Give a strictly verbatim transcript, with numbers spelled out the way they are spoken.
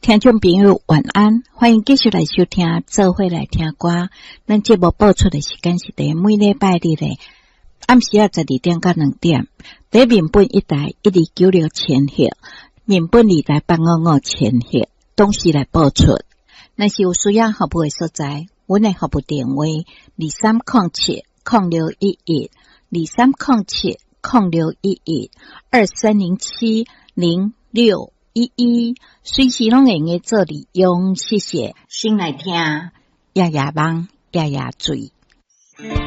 听众朋友晚安，欢迎继续来收听做伙来听歌。咱节目播出的时间是在每礼拜日的暗时啊十二点到两点，在闽本一台一二九六千赫，闽本二台八五五千赫，同时来播出。若是有需要服务的所在，阮的服务电话二三零七零六一一二三零七零六一一二三零七零六一一，随时拢会用做利用。谢谢，先来听夜夜梦夜夜醉。